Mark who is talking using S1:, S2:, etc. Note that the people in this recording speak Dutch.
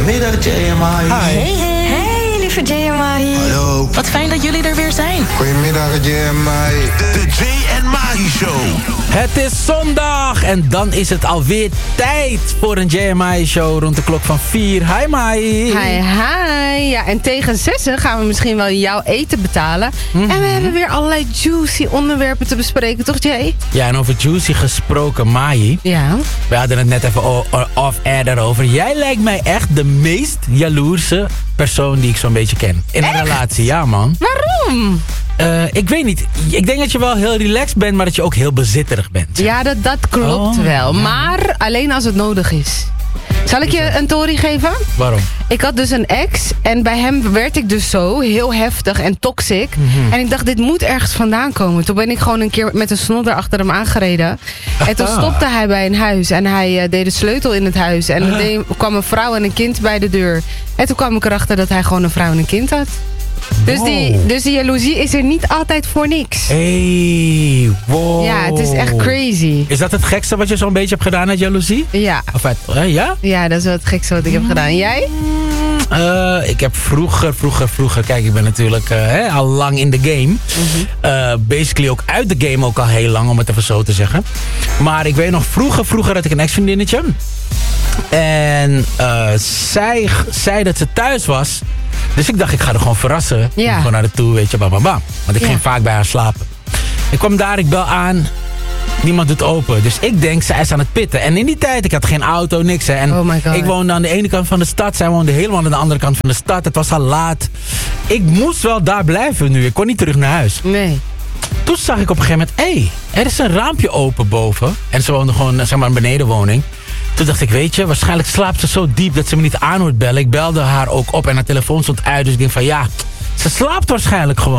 S1: Goedemiddag, JMI.
S2: Hey, lieve JMI.
S1: Hallo.
S2: Wat fijn dat jullie er weer zijn.
S1: Goedemiddag, JMI.
S3: De Jay en Mahi Show.
S4: Het is zondag en dan is het alweer tijd voor een JMI-show rond de klok van 4. Hi Mai.
S5: Hi. Ja, en tegen 6 gaan we misschien wel jouw eten betalen. En we hebben weer allerlei juicy onderwerpen te bespreken, toch Jay?
S4: Ja, en over juicy gesproken, Mai.
S5: Ja.
S4: We hadden het net even off-air daarover. Jij lijkt mij echt de meest jaloerse persoon die ik zo'n beetje ken. In een relatie, ja man.
S5: Waarom?
S4: Ik weet niet. Ik denk dat je wel heel relaxed bent, maar dat je ook heel bezitterig bent.
S5: Ja, dat klopt wel.
S4: ja.
S5: Maar alleen als het nodig is. Zal ik je een tory geven?
S4: Waarom?
S5: Ik had dus een ex en bij hem werd ik dus zo heel heftig en toxic. En ik dacht, dit moet ergens vandaan komen. Toen ben ik gewoon een keer met een snodder achter hem aangereden. En toen stopte hij bij een huis en hij deed de sleutel in het huis. En er kwam een vrouw en een kind bij de deur. En toen kwam ik erachter dat hij gewoon een vrouw en een kind had. Dus die jaloezie is er niet altijd voor niks.
S4: Hey, wow.
S5: Ja, het is echt crazy.
S4: Is dat het gekste wat je zo'n beetje hebt gedaan uit jaloezie?
S5: Ja.
S4: Of ja?
S5: Ja, dat is wel het gekste wat ik heb gedaan. Jij?
S4: Ik heb vroeger... Kijk, ik ben natuurlijk al lang in de game. Basically ook uit de game ook al heel lang, om het even zo te zeggen. Maar ik weet nog, vroeger had ik een ex-vriendinnetje. En zij zei dat ze thuis was. Dus ik dacht, ik ga er gewoon verrassen.
S5: Ja.
S4: Gewoon naar de toe, weet je, bababa. Want ik ging vaak bij haar slapen. Ik kwam daar, ik bel aan. Niemand doet open. Dus ik denk, zij is aan het pitten. En in die tijd, ik had geen auto, niks. Hè. En
S5: oh my God.
S4: ik woonde aan de ene kant van de stad. Zij woonde helemaal aan de andere kant van de stad. Het was al laat. Ik moest wel daar blijven nu. Ik kon niet terug naar huis.
S5: Nee.
S4: Toen zag ik op een gegeven moment, er is een raampje open boven. En ze woonde gewoon, zeg maar, een benedenwoning. Toen dacht ik, weet je, waarschijnlijk slaapt ze zo diep dat ze me niet aan hoort bellen. Ik belde haar ook op en haar telefoon stond uit. Dus ik denk van, ja, ze slaapt waarschijnlijk gewoon.